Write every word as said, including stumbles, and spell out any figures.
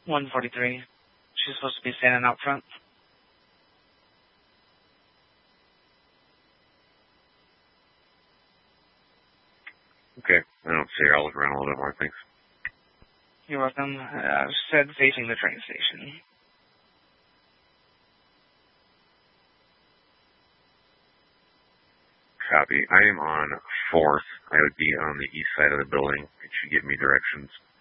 one forty-three. She's supposed to be standing out front. Okay, I don't see her. I'll look around a little bit more, thanks. You're welcome. Uh, said facing the train station. Copy. I am on fourth. I would be on the east side of the building. It should give me directions.